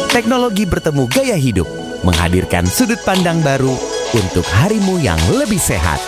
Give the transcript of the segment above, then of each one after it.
teknologi bertemu gaya hidup, menghadirkan sudut pandang baru untuk harimu yang lebih sehat.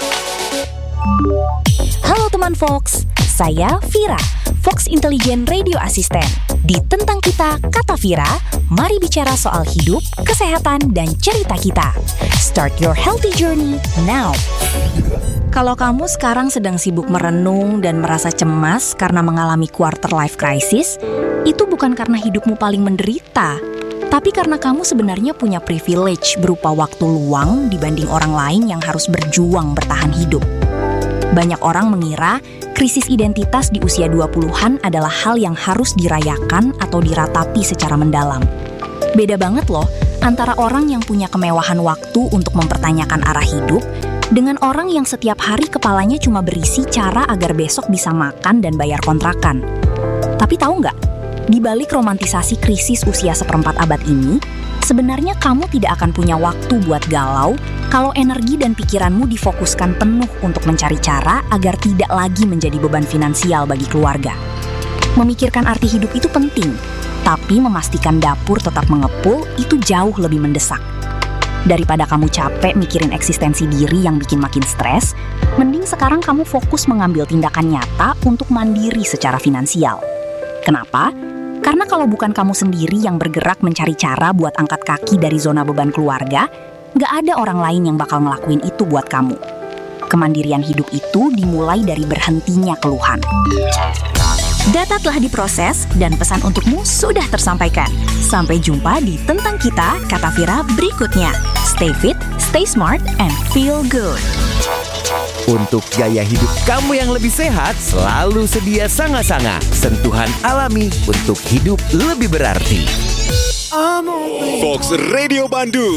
Halo teman Fox, saya Vira, Fox Intelligent Radio Assistant. Di Tentang Kita, Kata Vira, mari bicara soal hidup, kesehatan, dan cerita kita. Start your healthy journey now. Kalau kamu sekarang sedang sibuk merenung dan merasa cemas karena mengalami quarter life crisis, itu bukan karena hidupmu paling menderita, tapi karena kamu sebenarnya punya privilege berupa waktu luang dibanding orang lain yang harus berjuang bertahan hidup. Banyak orang mengira krisis identitas di usia 20-an adalah hal yang harus dirayakan atau diratapi secara mendalam. Beda banget loh antara orang yang punya kemewahan waktu untuk mempertanyakan arah hidup dengan orang yang setiap hari kepalanya cuma berisi cara agar besok bisa makan dan bayar kontrakan. Tapi tahu nggak, di balik romantisasi krisis usia seperempat abad ini, sebenarnya kamu tidak akan punya waktu buat galau kalau energi dan pikiranmu difokuskan penuh untuk mencari cara agar tidak lagi menjadi beban finansial bagi keluarga. Memikirkan arti hidup itu penting, tapi memastikan dapur tetap mengepul itu jauh lebih mendesak. Daripada kamu capek mikirin eksistensi diri yang bikin makin stres, mending sekarang kamu fokus mengambil tindakan nyata untuk mandiri secara finansial. Kenapa? Karena kalau bukan kamu sendiri yang bergerak mencari cara buat angkat kaki dari zona beban keluarga, nggak ada orang lain yang bakal ngelakuin itu buat kamu. Kemandirian hidup itu dimulai dari berhentinya keluhan. Data telah diproses dan pesan untukmu sudah tersampaikan. Sampai jumpa di Tentang Kita, Kata Vira berikutnya. Stay fit, stay smart, and feel good. Untuk gaya hidup kamu yang lebih sehat, selalu sedia Sanga-Sanga, sentuhan alami untuk hidup lebih berarti. Fox Radio Bandung.